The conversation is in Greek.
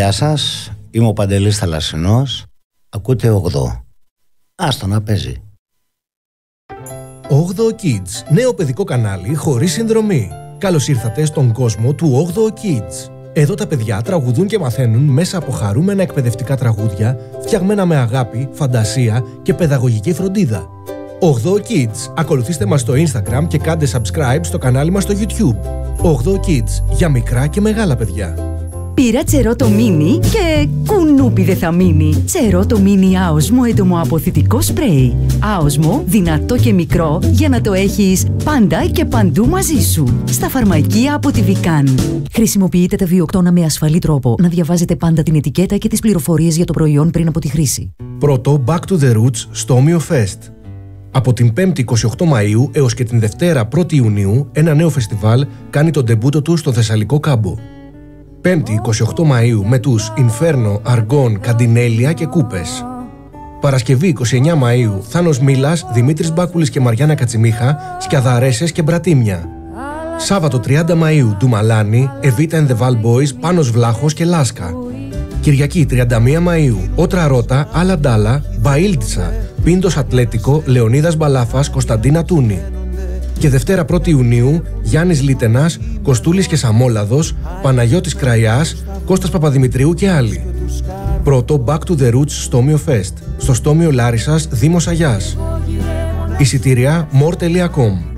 Γεια σας, είμαι ο Παντελής Θαλασσινός. Ακούτε 8. Άστο να παίζει. 8 Kids, νέο παιδικό κανάλι χωρίς συνδρομή. Καλώς ήρθατε στον κόσμο του 8 Kids. Εδώ τα παιδιά τραγουδούν και μαθαίνουν μέσα από χαρούμενα εκπαιδευτικά τραγούδια, φτιαγμένα με αγάπη, φαντασία και παιδαγωγική φροντίδα. 8 Kids. Ακολουθήστε μας στο Instagram και κάντε subscribe στο κανάλι μας στο YouTube. 8 Kids, για μικρά και μεγάλα παιδιά. Πήρα τσερότο μίνι και κουνούπι δεν θα μείνει. Τσερότο μίνι άοσμο εντομοαποθητικό σπρέι. Άοσμο, δυνατό και μικρό για να το έχεις πάντα και παντού μαζί σου. Στα φαρμακεία από τη Vican. Χρησιμοποιείτε τα βιοκτώνα με ασφαλή τρόπο. Να διαβάζετε πάντα την ετικέτα και τις πληροφορίες για το προϊόν πριν από τη χρήση. Πρώτο Back to the Roots στο Όμιο Fest. Από την 5η 28 Μαΐου έως και την Δευτέρα 1η Ιουνίου, ένα νέο φεστιβάλ κάνει τον ντεμπούτο του στο Θεσσαλικό Κάμπο. 5η 28 Μαΐου με τους Inferno, Αργών, Καντινέλια και Κούπες. Παρασκευή 29 Μαΐου, Θάνος Μίλας, Δημήτρης Μπάκουλης και Μαριάννα Κατσιμίχα, Σκιαδαρέσες και Μπρατίμια. Σάββατο 30 Μαΐου, Ντουμαλάνη, Εβίτα and the Val Boys, Πάνος Βλάχος και Λάσκα. Κυριακή 31 Μαΐου, Ότρα Ρώτα, Άλλα Ντάλα, Μπαΐλτσα, Πίντος Ατλέτικο, Λεωνίδας Μπαλάφας, Κωνσταντίνα Τούνη. Και Δευτέρα 1η Ιουνίου, Γιάννης Λίτενας, Κοστούλης και Σαμόλαδος, Παναγιώτης Κραϊάς, Κώστας Παπαδημητρίου και άλλοι. Πρώτο Back to the Roots στο Όμιο Fest, στο Στόμιο Λάρισσας, Δήμος Αγιάς. Εισιτήρια more.com.